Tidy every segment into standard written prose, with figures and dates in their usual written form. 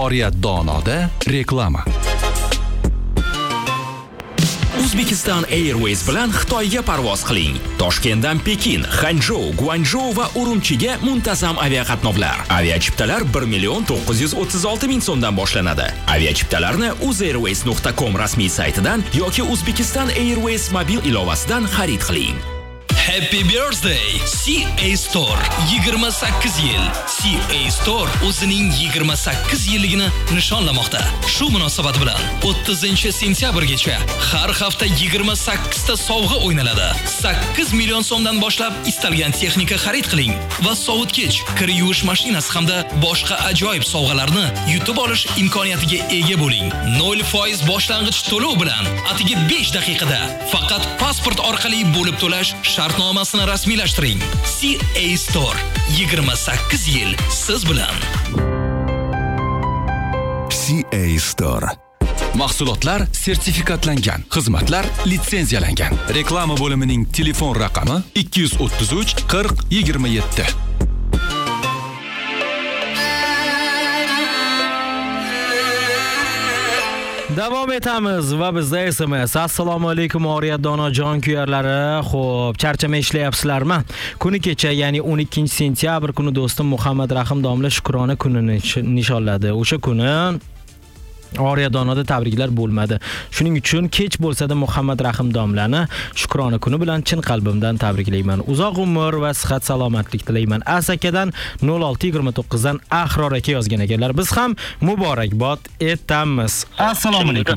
Oriyat Donoda reklama. Uzbekistan Airways bilan Xitoyga parvoz qiling. Toshkentdan Pekin, Xanzhou, Guangzhou va Urumchiga muntazam aviaqatnovlar. Aviachiptalar 1,936,000 so'mdan boshlanadi. Aviachiptalarni uzairways.com rasmiy saytidan yoki Uzbekistan Airways mobil ilovasidan xarid qiling. Happy birthday CA Store 28 yil. CA Store o'zining 28 yilligini nishonlamoqda. Shu munosabat bilan 30-sentyabrgacha har hafta 28 ta sovg'a o'ynaladi. 8 million so'mdan boshlab istalgan texnika xarid qiling va sovutgich, kir yuvish mashinasi hamda boshqa ajoyib sovg'alarni yutib olish imkoniyatiga ega bo'ling. 0% boshlang'ich to'lov bilan atigi 5 daqiqada faqat pasport orqali bo'lib to'lash shartnomasini rasmiylashtiring. CA Store 28 yil siz bilan. CA Store. Mahsulotlar sertifikatlangan, xizmatlar litsenziyalangan. Reklama bo'limining telefon raqami 233 40 27. Davom etamiz va bizda SMS. Assalomu alaykum Oriyat Donojon kuyarlari. Xo'p, charchama ishlayapsizlarmi? Kuni kecha, ya'ni 12-sentyabr kuni do'stim Muhammad Rahim domla Shukrona kunini nishonladi. O'sha kuni Oriyat Donoda tabriklar bo'lmadi. Shuning uchun kech bo'lsa-da Muhammad Rahim domlani Shukrona kuni bilan chin qalbimdan tabriklayman. Uzoq umr va sihat salomatlik tilayman. Asakadan 0629 dan Ahror aka yozgan ekanlar. Biz ham muborakbod etamiz. Assalomu alaykum.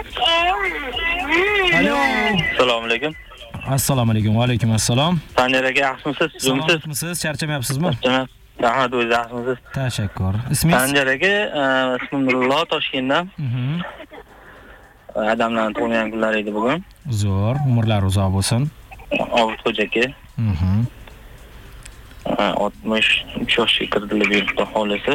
Alo. Assalomu alaykum. Assalomu alaykum. Va alaykum assalom. Sanjar aka, yaxshimisiz? Yaxshimisiz? Charchamayapsizmi? Rahmat, o'zingiz yaxshimisiz? Tashakkur. Ismingiz? Sanjar aka, ismim Nurullo, Toshkentdan. Adamlarning tug'ilgan kunlari edi bugun. Zo'r, umrlar uzoq bo'lsin. Obid xo'ja aka. 63 yoshga kirdilar buyurtdi xolisi.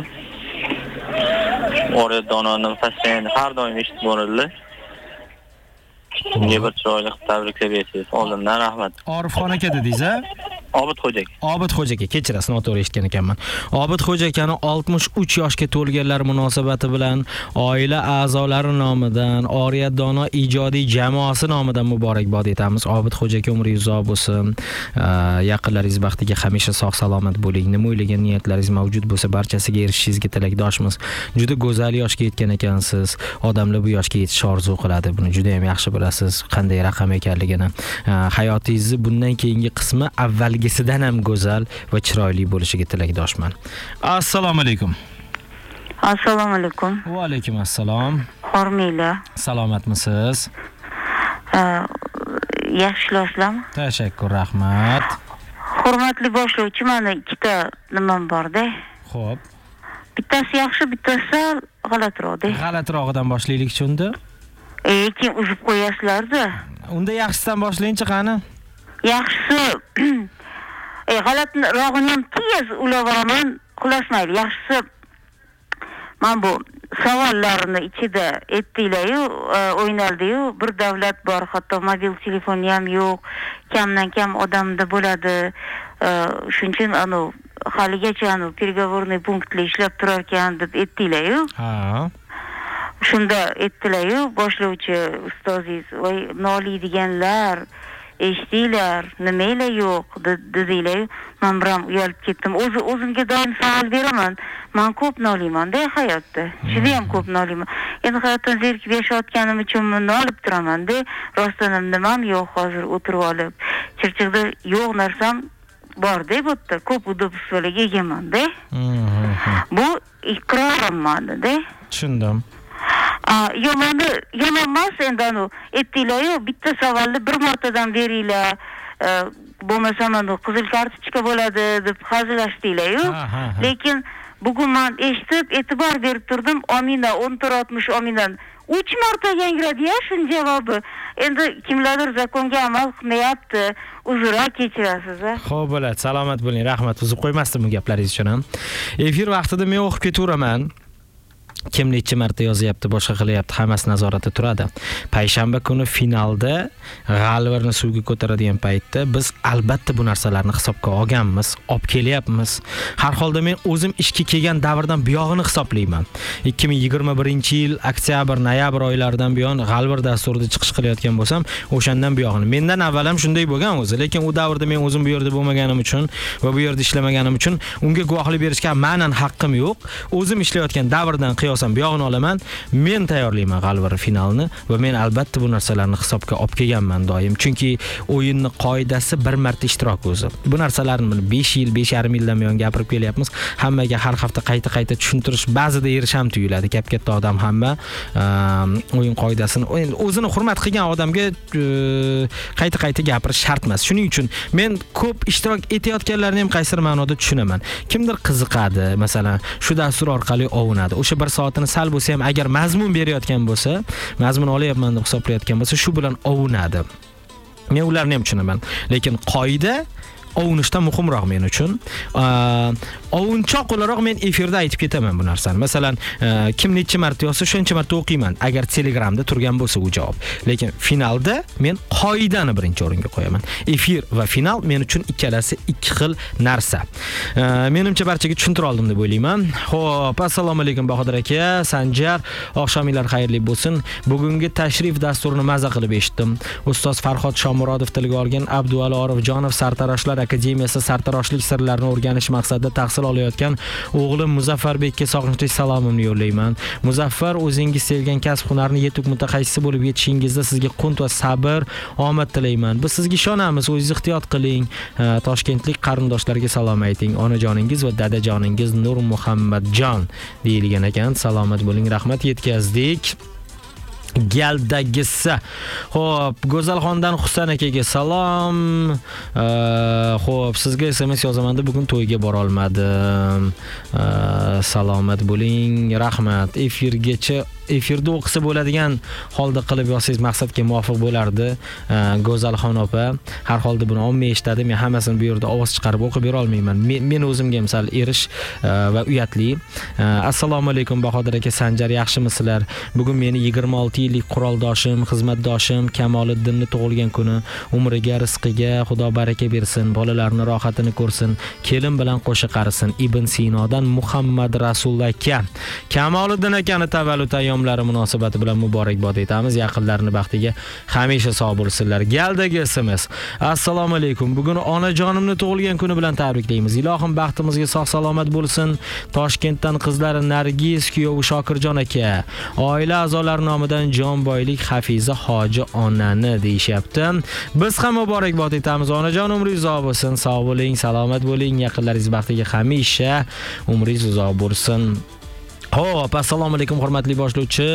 Oriyat Dononi fasini har doim eshitib boradilar. Unga bir chiroyli tabriklar bersangiz, oldindan rahmat. Orifxon aka dedingiz-a? Obid xo'ja aka. Obid xo'ja aka, kechirasiz, noto'g'ri eshitgan ekanman. Obid xo'ja akani 63 yoshga to'lganlar munosabati bilan oila a'zolari nomidan, Oriyat Dono ijodiy jamoasi nomidan muborakbod etamiz. Obid xo'ja aka, umringiz uzoq bo'lsin. Yaqinlaringiz baxtiga hamisha sog' salomat bo'ling. Nima o'ylagan niyatlaringiz mavjud bo'lsa, barchasiga erishishingizga tilakdoshmiz. Juda go'zal yoshga yetgan ekansiz. Odamlar bu yoshga yetish orzu qiladi. Buni juda ham yaxshi bilasiz, qanday raqam ekanligini. Hayotingizni bundan keyingi qismi avvalgisidan ham go'zal va chiroyli bo'lishiga tilakdoshman. Assalomu alaykum. Assalomu alaykum. Va alaykum assalom. Hormanglar. Salomatmisiz? Yaxshilarsizlarmi? Tashakkur, rahmat. Hurmatli boshlovchi, meni ikkita nimam bor-da. Xo'p. Bittasi yaxshi, bittasi g'alatroqda. G'alatrog'idan boshlaylik unda. Keyin uzib qo'yasizlar-da. Unda yaxshisidan boshlayinchi qani? Yaxshisi g'alatrog'ini ham tez ulaveraman. Xullas mayli, yaxshisi men bu savollarni ichida aytdinglar-yu, o'ynaldi-yu, bir davlat bor, hatto mobil telefoni ham yo'q, kamdan kam odamda bo'ladi. Shuning uchun haligacha переговорный punktlar ishlab turar ekan deb aytdinglar-yu. Ha. Shunda aytdilar-yu, boshlovchi ustozingiz, voy noliydiganlar, eshitdinglar, nimalar yo'q dedinglar-yu. Men biram uyalib ketdim. O'zimga doim savol beraman. Men ko'p noliyman-da hayotda. Juda ham ko'p noliyman. Endi hayotdan zerikib yashayotganim uchun nolib turaman-da. Rostdan nimam yo'q hozir o'tirib olib. Chirchiqda yo'q narsam bor-da, bu yerda ko'p udobstvolarga egaman-da. Bu iqrorim menda-da. Tushundim. Yomon emas endi aytdinglar-yu, bitta savolni bir martadan beringlar, bo'lmasa qizil kartochka bo'ladi deb hazillashdinglar-yu. Lekin bugun men eshitib e'tibor berib turdim. Omina 1460 Ominan 3 marta yangradi-ya shun javobi. Endi kimlardir zakonga amal qilmayapti. Uzr, kechirasiz. Xo'p, bo'ladi. Salomat bo'ling. Rahmat. Uzib qo'ymasdim bu gaplaringiz uchun ham. Efir vaqtida men o'qib ketaveraman. kim necha marta yozyapti, boshqa qilyapti, hammasi nazoratda turadi. Payshanba kuni finalda g'alvirni suvga ko'taradigan paytda biz albatta bu narsalarni hisobga olganmiz, olib kelyapmiz. Har holda men o'zim ishga kelgan davrdan buyog'ini hisoblayman. 2021-yil oktyabr, noyabr oylaridan buyon g'alvir dasturida chiqish qilayotgan bo'lsam, o'shandan buyog'ini. Mendan avval ham shunday bo'lgan o'zi, lekin u davrda men o'zim bu yerda bo'lmaganim uchun va bu yerda ishlamaгаnim uchun unga guvohlik berishga ma'nan haqqim yo'q. O'zim ishlayotgan davrdan qiyosan buyog'ini olaman. Men tayyorlayman g'alvir finalni va men albatta bu narsalarni hisobga olib kelganman doim. Chunki o'yinning qoidasi bir marta ishtirok o'zi. Bu narsalarni 5 yil, 5,5 yildan buyon gapirib kelyapmiz. Hammaga har hafta qayta tushuntirish ba'zida erish ham tuyuladi. Katta odam hamma o'yin qoidasini, o'zini hurmat qilgan odamga qayta gapirish shart emas. Shuning uchun men ko'p ishtirok etayotganlarni ham qaysi ma'noda tushunaman. Kimdir qiziqadi, masalan, shu dastur orqali ovunadi. O'sha 1 soatini sal bo'lsa ham agar mazmun berayotgan bo'lsa, mazmun olayapman deb hisoblayotgan bo'lsa, shu bilan ovunadi. Men ularni ham tushunaman. Lekin qoida ovunishdan muhimroq men uchun. Ovunchoq o'laroq men efirda aytib ketaman bu narsani. Masalan, kim necha marta yozsa, shuncha marta o'qiyman, agar Telegramda turgan bo'lsa u javob. Lekin finalda men qoidani birinchi o'ringa qo'yaman. Efir va final men uchun ikkalasi ikki xil narsa. Menimcha barchaga tushuntira oldim deb o'ylayman. Xo'p, assalomu alaykum Bahodir aka, Sanjar, oqshominglar xayrli bo'lsin. Bugungi tashrif dasturini maza qilib eshitdim. Ustoz Farhod Shomurodov tilga olgan Abduali Orifjonov Sartaroshlar akademiyasi sartaroshlik sirlarini o'rganish maqsadida tahsil olayotgan o'g'lim Muzaffarbekka sog'inchli salomimni yo'llayman. Muzaffar, o'zingiz sevgan kasb-hunarni yetuk mutaxassisi bo'lib yetishingizda sizga qunt va sabr, omad tilayman. Biz sizga ishonamiz, o'zingiz ehtiyot qiling. Toshkentlik qarindoshlarga salom ayting. Onajoningiz va dadajoningiz Nur Muhammadjon deyilgan ekan. Salomat bo'ling, rahmat yetkazdik. Galdagisi. Xo'p, Go'zalxondan Husan akaga salom. Xo'p, sizga SMS yozaman deb bugun to'yga bora olmadim. Salomat bo'ling, rahmat. Efirda o'qisa bo'ladigan holda qilib yozsangiz maqsadga muvofiq bo'lardi. Go'zalxon opa, har holda buni omma eshitadi. Men hammasini bu yerda ovoz chiqarib o'qib bera olmayman. Men o'zimga ham sal erish va uyatli. Assalomu alaykum Bahodir aka, Sanjar, yaxshimisizlar? Bugun meni 26 yillik quroldoshim, xizmatdoshim Kamoliddinni tug'ilgan kuni. Umriga, rizqiga Xudo baraka bersin, bolalarni rohatini ko'rsin, kelin bilan qo'shiq qarisin. Ibn Sinodan Muhammad Rasululloh aka. Kamoliddin akani tavallud ayyomlari munosabati bilan muborakbod etamiz. Yaqinlarini baxtiga hamisha sog' bo'lsinlar. Galdagi SMS. Assalomu alaykum. Bugun onajonimni tug'ilgan kuni bilan tabriklaymiz. Ilohim baxtimizga sog' salomat bo'lsin. Toshkentdan qizlari Nargiz, kuyovi Shokirjon aka. Oila a'zolari nomidan Jonboylik Hafiza hoji onani deyishyapti. Biz ham muborakbod etamiz. Onajon umringiz uzoq bo'lsin, sog' bo'ling, salomat bo'ling. Yaqinlaringiz baxtiga hamisha umringiz uzoq bo'lsin. Xo'p, assalomu alaykum hurmatli boshlovchi.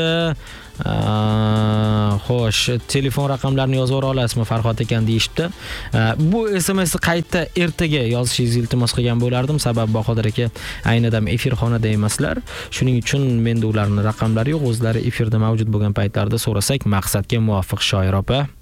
Xo'sh, telefon raqamlarini yozib olasizmi Farhod ekan deyishibdi. Bu SMSni qayta ertaga yozishingizni iltimos qilgan bo'lardim. Sabab Bahodir aka ayni dam efirxonada emaslar. Shuning uchun menda ularning raqamlari yo'q. O'zlari efirda mavjud bo'lgan paytlarda so'rasak, maqsadga muvofiq shoir opa.